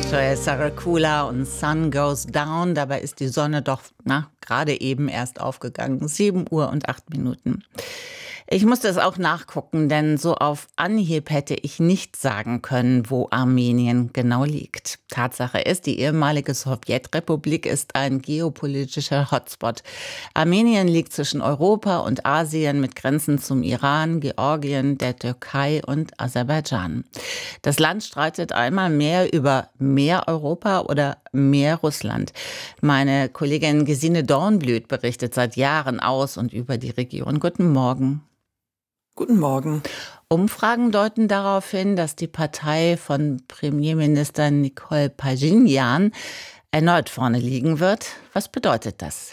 Joel Saracula und Sun Goes Down. Dabei ist die Sonne doch gerade eben erst aufgegangen. 7:08 Uhr. Ich musste es auch nachgucken, denn so auf Anhieb hätte ich nicht sagen können, wo Armenien genau liegt. Tatsache ist, die ehemalige Sowjetrepublik ist ein geopolitischer Hotspot. Armenien liegt zwischen Europa und Asien mit Grenzen zum Iran, Georgien, der Türkei und Aserbaidschan. Das Land streitet einmal mehr über mehr Europa oder mehr Russland. Meine Kollegin Gesine Dornblüt berichtet seit Jahren aus und über die Region. Guten Morgen. Guten Morgen. Umfragen deuten darauf hin, dass die Partei von Premierminister Nikol Pashinyan erneut vorne liegen wird. Was bedeutet das?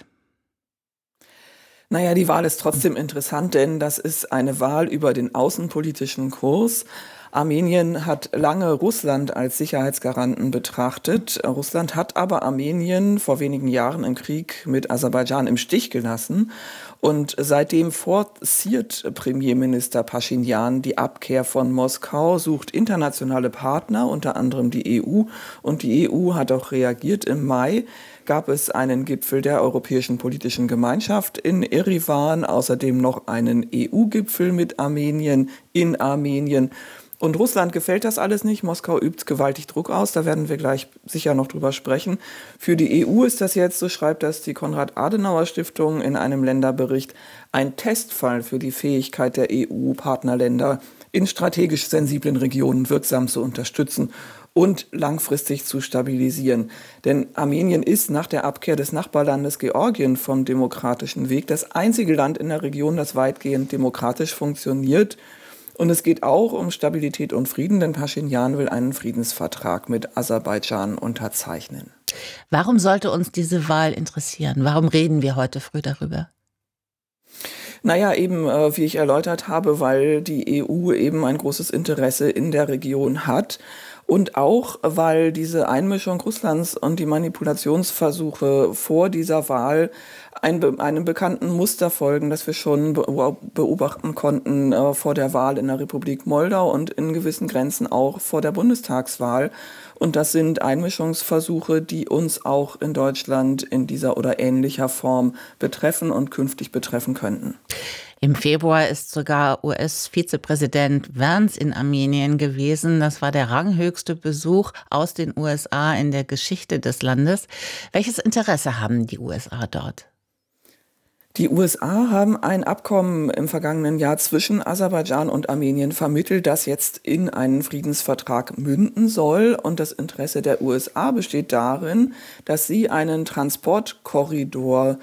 Naja, die Wahl ist trotzdem interessant, denn das ist eine Wahl über den außenpolitischen Kurs. Armenien hat lange Russland als Sicherheitsgaranten betrachtet. Russland hat aber Armenien vor wenigen Jahren im Krieg mit Aserbaidschan im Stich gelassen. Und seitdem forciert Premierminister Pashinyan die Abkehr von Moskau, sucht internationale Partner, unter anderem die EU. Und die EU hat auch reagiert. Im Mai gab es einen Gipfel der Europäischen Politischen Gemeinschaft in Erivan, außerdem noch einen EU-Gipfel mit Armenien in Armenien. Und Russland gefällt das alles nicht. Moskau übt gewaltig Druck aus. Da werden wir gleich sicher noch drüber sprechen. Für die EU ist das jetzt, so schreibt das die Konrad-Adenauer-Stiftung in einem Länderbericht, ein Testfall für die Fähigkeit der EU-Partnerländer, in strategisch sensiblen Regionen wirksam zu unterstützen und langfristig zu stabilisieren. Denn Armenien ist nach der Abkehr des Nachbarlandes Georgien vom demokratischen Weg das einzige Land in der Region, das weitgehend demokratisch funktioniert. Und es geht auch um Stabilität und Frieden, denn Pashinyan will einen Friedensvertrag mit Aserbaidschan unterzeichnen. Warum sollte uns diese Wahl interessieren? Warum reden wir heute früh darüber? Naja, eben, wie ich erläutert habe, weil die EU eben ein großes Interesse in der Region hat. Und auch, weil diese Einmischung Russlands und die Manipulationsversuche vor dieser Wahl einem bekannten Muster folgen, das wir schon beobachten konnten vor der Wahl in der Republik Moldau und in gewissen Grenzen auch vor der Bundestagswahl. Und das sind Einmischungsversuche, die uns auch in Deutschland in dieser oder ähnlicher Form betreffen und künftig betreffen könnten. Im Februar ist sogar US-Vizepräsident Vance in Armenien gewesen. Das war der ranghöchste Besuch aus den USA in der Geschichte des Landes. Welches Interesse haben die USA dort? Die USA haben ein Abkommen im vergangenen Jahr zwischen Aserbaidschan und Armenien vermittelt, das jetzt in einen Friedensvertrag münden soll. Und das Interesse der USA besteht darin, dass sie einen Transportkorridor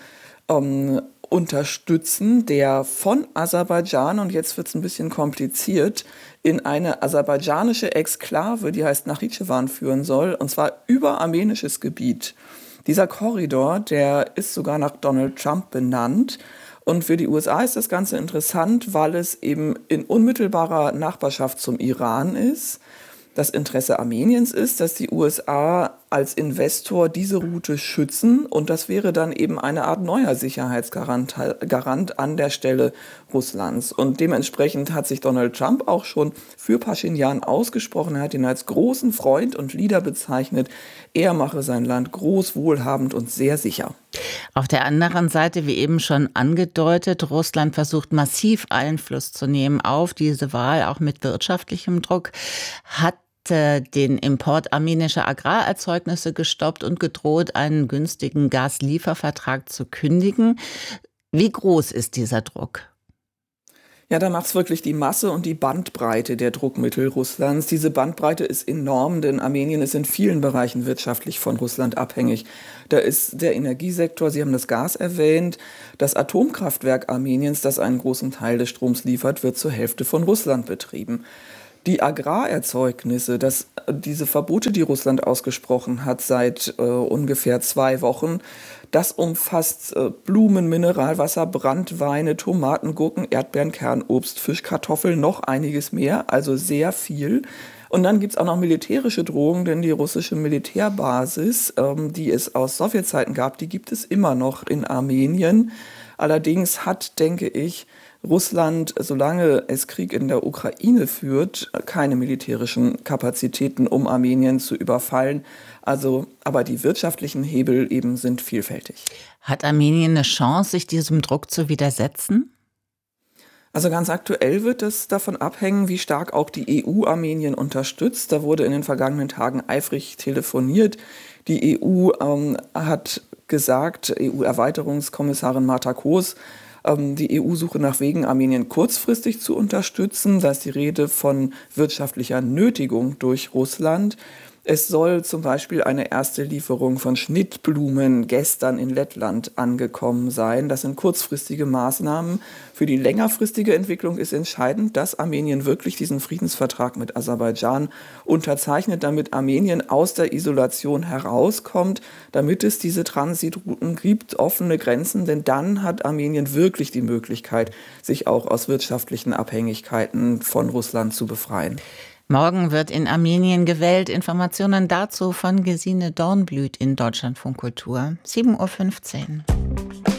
unterstützen, der von Aserbaidschan, und jetzt wird es ein bisschen kompliziert, in eine aserbaidschanische Exklave, die heißt Nachitschewan, führen soll, und zwar über armenisches Gebiet. Dieser Korridor, der ist sogar nach Donald Trump benannt. Und für die USA ist das Ganze interessant, weil es eben in unmittelbarer Nachbarschaft zum Iran ist. Das Interesse Armeniens ist, dass die USA als Investor diese Route schützen, und das wäre dann eben eine Art neuer Sicherheitsgarant an der Stelle Russlands. Und dementsprechend hat sich Donald Trump auch schon für Pashinyan ausgesprochen. Er hat ihn als großen Freund und Leader bezeichnet. Er mache sein Land groß, wohlhabend und sehr sicher. Auf der anderen Seite, wie eben schon angedeutet, Russland versucht massiv Einfluss zu nehmen auf diese Wahl, auch mit wirtschaftlichem Druck, hat den Import armenischer Agrarerzeugnisse gestoppt und gedroht, einen günstigen Gasliefervertrag zu kündigen. Wie groß ist dieser Druck? Ja, da macht's wirklich die Masse und die Bandbreite der Druckmittel Russlands. Diese Bandbreite ist enorm, denn Armenien ist in vielen Bereichen wirtschaftlich von Russland abhängig. Da ist der Energiesektor, Sie haben das Gas erwähnt, das Atomkraftwerk Armeniens, das einen großen Teil des Stroms liefert, wird zur Hälfte von Russland betrieben. Die Agrarerzeugnisse, diese Verbote, die Russland ausgesprochen hat seit ungefähr 2 Wochen, das umfasst Blumen, Mineralwasser, Branntweine, Tomaten, Gurken, Erdbeeren, Kernobst, Fisch, Kartoffeln, noch einiges mehr, also sehr viel. Und dann gibt's auch noch militärische Drohungen, denn die russische Militärbasis, die es aus Sowjetzeiten gab, die gibt es immer noch in Armenien. Allerdings hat, denke ich, Russland, solange es Krieg in der Ukraine führt, keine militärischen Kapazitäten, um Armenien zu überfallen. Aber die wirtschaftlichen Hebel eben sind vielfältig. Hat Armenien eine Chance, sich diesem Druck zu widersetzen? Also ganz aktuell wird es davon abhängen, wie stark auch die EU Armenien unterstützt. Da wurde in den vergangenen Tagen eifrig telefoniert. Die EU hat gesagt, EU-Erweiterungskommissarin Marta Koos, die EU suche nach Wegen, Armenien kurzfristig zu unterstützen. Da ist die Rede von wirtschaftlicher Nötigung durch Russland. Es soll zum Beispiel eine erste Lieferung von Schnittblumen gestern in Lettland angekommen sein. Das sind kurzfristige Maßnahmen. Für die längerfristige Entwicklung ist entscheidend, dass Armenien wirklich diesen Friedensvertrag mit Aserbaidschan unterzeichnet, damit Armenien aus der Isolation herauskommt, damit es diese Transitrouten gibt, offene Grenzen, denn dann hat Armenien wirklich die Möglichkeit, sich auch aus wirtschaftlichen Abhängigkeiten von Russland zu befreien. Morgen wird in Armenien gewählt. Informationen dazu von Gesine Dornblüt in Deutschlandfunk Kultur, 7:15 Uhr.